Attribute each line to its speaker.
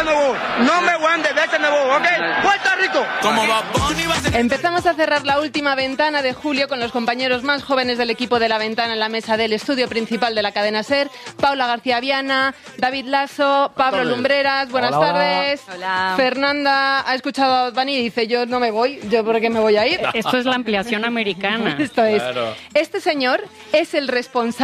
Speaker 1: me voy. No me voy, de veces me voy, ¿ok? Puerto Rico.
Speaker 2: ¿Cómo va Bonnie?
Speaker 3: Empezamos a cerrar la última ventana de julio con los compañeros más jóvenes del equipo de La Ventana en la mesa del estudio principal de la cadena SER. Paula García Viana, David Lasso, Pablo Lumbreras, buenas tardes.
Speaker 4: Hola.
Speaker 3: Fernanda ha escuchado a Dani y dice, yo no me voy, ¿yo por qué me voy a ir?
Speaker 4: Esto es la ampliación americana.
Speaker 3: Esto es.
Speaker 2: Claro.
Speaker 3: Este señor es el responsable